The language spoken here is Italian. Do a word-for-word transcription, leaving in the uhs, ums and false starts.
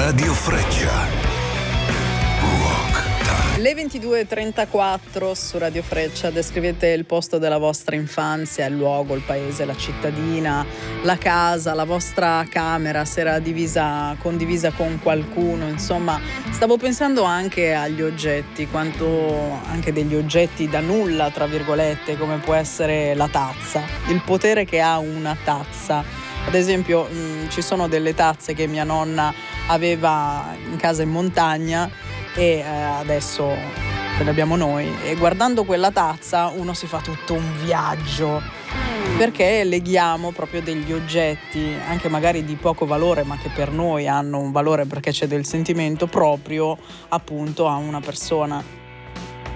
Radio Freccia. Le ventidue e trentaquattro su Radio Freccia. Descrivete il posto della vostra infanzia, il luogo, il paese, la cittadina, la casa, la vostra camera, se era divisa, condivisa con qualcuno. Insomma, stavo pensando anche agli oggetti, quanto anche degli oggetti da nulla, tra virgolette, come può essere la tazza, il potere che ha una tazza. Ad esempio, mh, ci sono delle tazze che mia nonna aveva in casa in montagna e eh, adesso le abbiamo noi, e guardando quella tazza uno si fa tutto un viaggio, perché leghiamo proprio degli oggetti anche magari di poco valore, ma che per noi hanno un valore perché c'è del sentimento, proprio appunto a una persona.